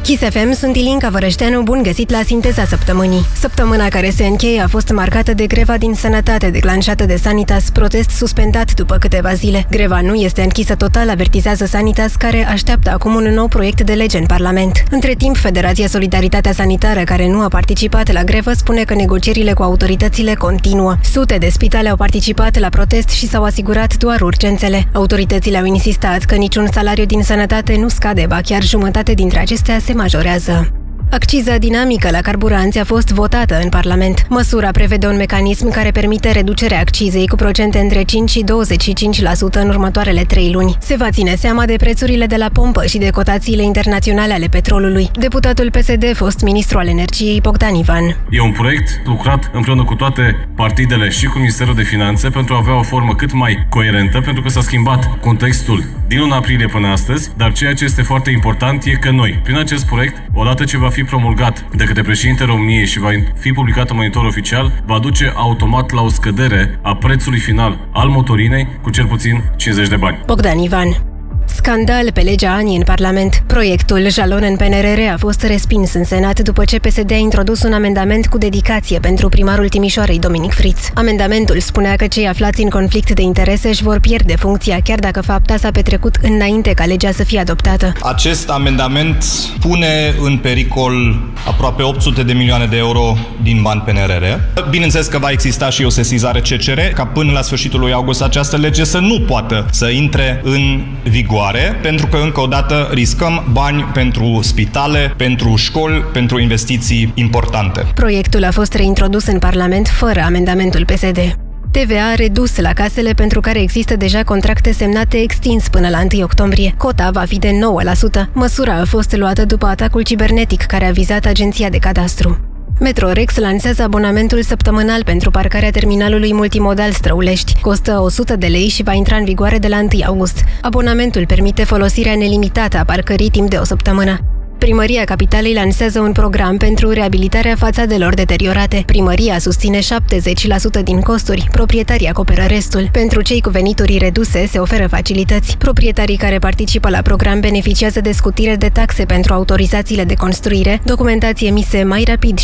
Kiss FM, sunt Ilinca Vărășteanu, bun găsit la Sinteza Săptămânii. Săptămâna care se încheie a fost marcată de greva din sănătate declanșată de Sanitas, protest suspendat după câteva zile. Greva nu este închisă total, avertizează Sanitas, care așteaptă acum un nou proiect de lege în Parlament. Între timp, Federația Solidaritatea Sanitară, care nu a participat la grevă, spune că negocierile cu autoritățile continuă. Sute de spitale au participat la protest și s-au asigurat doar urgențele. Autoritățile au insistat că niciun salariu din sănătate nu scade, ba chiar jumătate dintre acestea se majorează. Acciza dinamică la carburanți a fost votată în Parlament. Măsura prevede un mecanism care permite reducerea accizei cu procente între 5 și 25% în următoarele 3 luni. Se va ține seama de prețurile de la pompă și de cotațiile internaționale ale petrolului. Deputatul PSD, fost ministru al energiei, Bogdan Ivan. E un proiect lucrat împreună cu toate partidele și cu Ministerul de Finanțe pentru a avea o formă cât mai coerentă, pentru că s-a schimbat contextul din luna aprilie până astăzi, dar ceea ce este foarte important e că noi, prin acest proiect, odată ce va fi promulgat de către președintele României și va fi publicat în monitor oficial, va duce automat la o scădere a prețului final al motorinei cu cel puțin 50 de bani. Bogdan Ivan. Scandal pe legea ANI în Parlament. Proiectul jalon în PNRR a fost respins în Senat după ce PSD a introdus un amendament cu dedicație pentru primarul Timișoarei, Dominic Friț. Amendamentul spunea că cei aflați în conflict de interese își vor pierde funcția chiar dacă fapta s-a petrecut înainte ca legea să fie adoptată. Acest amendament pune în pericol aproape 800 de milioane de euro din bani PNRR. Bineînțeles că va exista și o sesizare CCR ca până la sfârșitul lui august această lege să nu poată să intre în vigoare, pentru că încă o dată riscăm bani pentru spitale, pentru școli, pentru investiții importante. Proiectul a fost reintrodus în Parlament fără amendamentul PSD. TVA redus la casele pentru care există deja contracte semnate extins până la 1 octombrie. Cota va fi de 9%. Măsura a fost luată după atacul cibernetic care a vizat agenția de cadastru. Metrorex lansează abonamentul săptămânal pentru parcarea terminalului multimodal Străulești. Costă 100 de lei și va intra în vigoare de la 1 august. Abonamentul permite folosirea nelimitată a parcării timp de o săptămână. Primăria Capitalei lansează un program pentru reabilitarea fațadelor deteriorate. Primăria susține 70% din costuri, proprietarii acoperă restul. Pentru cei cu venituri reduse se oferă facilități. Proprietarii care participă la program beneficiază de scutire de taxe pentru autorizațiile de construire, documentație emise mai rapid